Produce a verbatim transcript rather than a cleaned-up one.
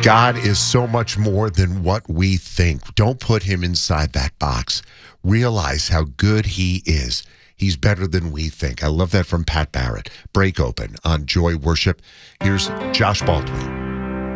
God is so much more than what we think. Don't put him inside that box. Realize how good he is. He's better than we think. I love that from Pat Barrett. Break Open on Joy Worship. Here's Josh Baldwin.